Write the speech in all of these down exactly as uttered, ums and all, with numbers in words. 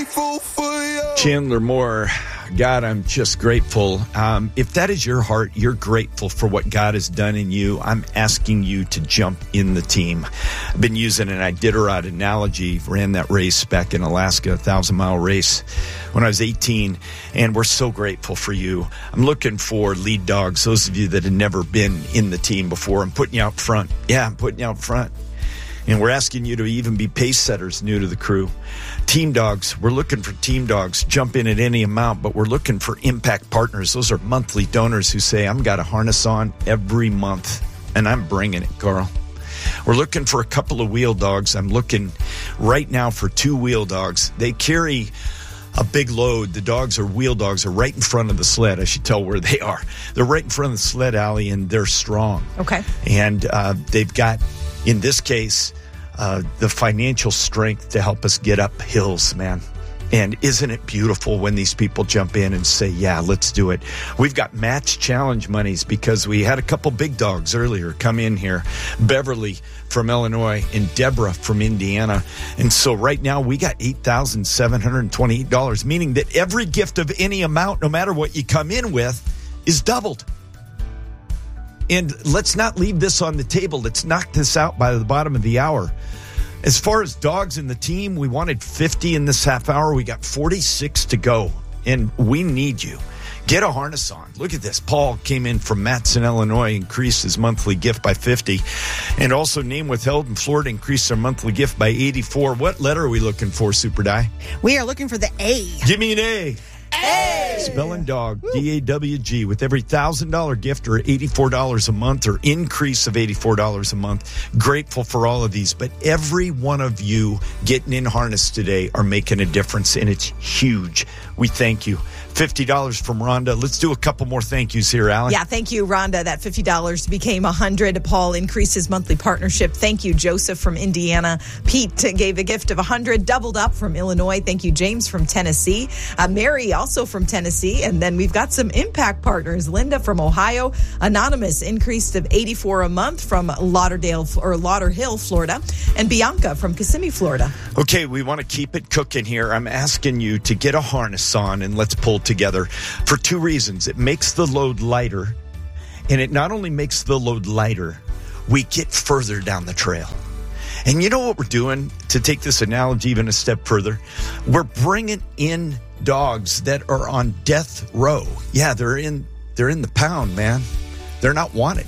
grateful for you. Chandler Moore, God, I'm just grateful. Um, if that is your heart, you're grateful for what God has done in you, I'm asking you to jump in the team. I've been using an Iditarod analogy, ran that race back in Alaska, a thousand-mile race when I was eighteen, and we're so grateful for you. I'm looking for lead dogs, those of you that have never been in the team before. I'm putting you out front. Yeah, I'm putting you out front. And we're asking you to even be pace setters new to the crew. Team dogs, we're looking for team dogs. Jump in at any amount, but we're looking for impact partners. Those are monthly donors who say, I've got a harness on every month, and I'm bringing it, Carl. We're looking for a couple of wheel dogs. I'm looking right now for two wheel dogs. They carry a big load. The dogs are wheel dogs are right in front of the sled. I should tell where they are. They're right in front of the sled, Allie, and they're strong. Okay. And uh, they've got, in this case, uh, the financial strength to help us get up hills, man. And isn't it beautiful when these people jump in and say, yeah, let's do it. We've got match challenge monies because we had a couple big dogs earlier come in here. Beverly from Illinois and Deborah from Indiana. And so right now we got eight thousand seven hundred twenty-eight dollars, meaning that every gift of any amount, no matter what you come in with, is doubled. And let's not leave this on the table. Let's knock this out by the bottom of the hour. As far as dogs in the team, we wanted fifty in this half hour. We got forty-six to go, and we need you. Get a harness on. Look at this. Paul came in from Matson, Illinois, increased his monthly gift by fifty. And also name withheld in Florida increased their monthly gift by eighty-four. What letter are we looking for, Super Die? We are looking for the A. Give me an A. A. Spelling dog, D A W G, with every one thousand dollars gift or eighty-four dollars a month or increase of eighty-four dollars a month. Grateful for all of these, but every one of you getting in harness today are making a difference, and it's huge. We thank you. fifty dollars from Rhonda. Let's do a couple more thank yous here, Alan. Yeah, thank you, Rhonda. That fifty dollars became one hundred dollars. Paul increased his monthly partnership. Thank you, Joseph from Indiana. Pete gave a gift of one hundred dollars, doubled up from Illinois. Thank you, James from Tennessee. Uh, Mary also from Tennessee. And then we've got some impact partners. Linda from Ohio. Anonymous increased of eighty-four dollars a month from Lauderdale or Lauderhill, Florida. And Bianca from Kissimmee, Florida. Okay, we want to keep it cooking here. I'm asking you to get a harness on and let's pull together for two reasons. It makes the load lighter, and it not only makes the load lighter, we get further down the trail. And you know what we're doing, to take this analogy even a step further? We're bringing in dogs that are on death row. Yeah, they're in they're in the pound, man. They're not wanted.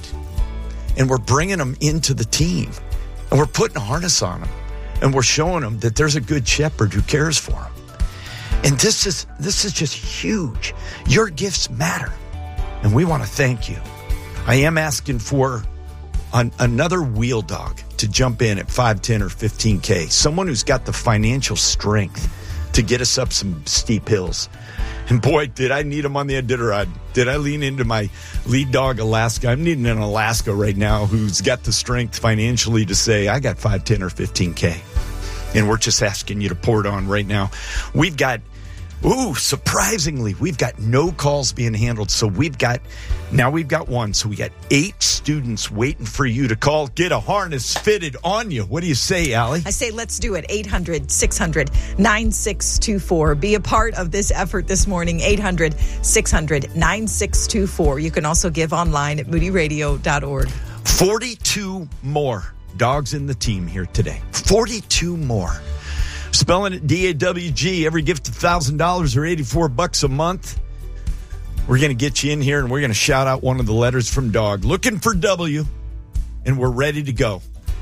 And we're bringing them into the team. And we're putting a harness on them. And we're showing them that there's a good shepherd who cares for them. And this is this is just huge. Your gifts matter. And we want to thank you. I am asking for an, another wheel dog to jump in at five, ten, or fifteen K. Someone who's got the financial strength to get us up some steep hills. And boy, did I need him on the Iditarod. Did I lean into my lead dog, Alaska? I'm needing an Alaska right now who's got the strength financially to say, I got five, ten, or fifteen K. And we're just asking you to pour it on right now. We've got, ooh, surprisingly, we've got no calls being handled. So we've got, now we've got one. So we got eight students waiting for you to call. Get a harness fitted on you. What do you say, Allie? I say let's do it. eight hundred, six hundred, nine six two four. Be a part of this effort this morning. eight hundred, six hundred, nine six two four. You can also give online at moody radio dot org. forty-two more dogs in the team here today. forty-two more. Spelling it D A W G. Every gift one thousand dollars or eighty-four bucks a month. We're going to get you in here and we're going to shout out one of the letters from dog. Looking for W, and we're ready to go.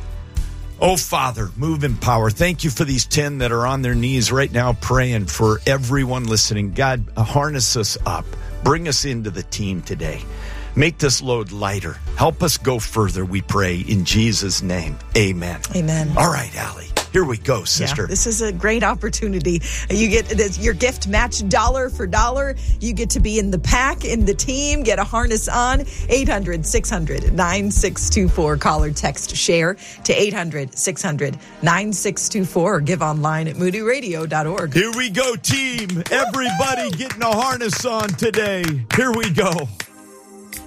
Oh, Father, move in power. Thank you for these ten that are on their knees right now praying for everyone listening. God, harness us up. Bring us into the team today. Make this load lighter. Help us go further, we pray, in Jesus' name. Amen. Amen. All right, Allie. Here we go, sister. Yeah, this is a great opportunity. You get this, your gift matched dollar for dollar. You get to be in the pack, in the team, get a harness on. eight hundred, six hundred, nine six two four. Call or text share to eight hundred, six hundred, nine six two four or give online at moody radio dot org. Here we go, team. Everybody getting a harness on today. Here we go.